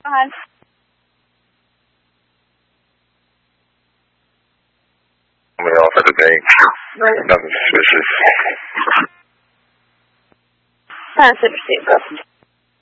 ahead. Somebody off at the bank. Right. Nothing suspicious. That's interesting.